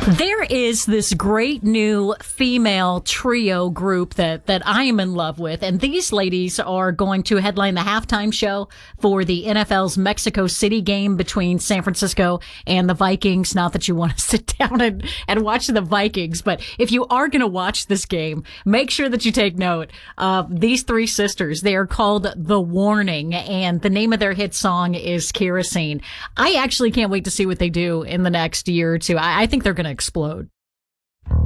There is this great new female trio group that I am in love with, and these ladies are going to headline the halftime show for the NFL's Mexico City game between San Francisco and the Vikings. Not that you want to sit down and watch the Vikings, but if you are going to watch this game, make sure that you take note of these three sisters. They are called The Warning, and the name of their hit song is Kerosene. I actually can't wait to see what they do in the next year or two. I think they're going to explode.